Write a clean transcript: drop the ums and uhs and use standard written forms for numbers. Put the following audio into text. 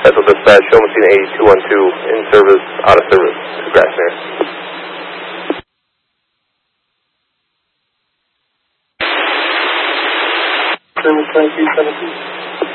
Vessel dispatch, show Messina 8212, in service, out of service, to Grassmere. Service 2317.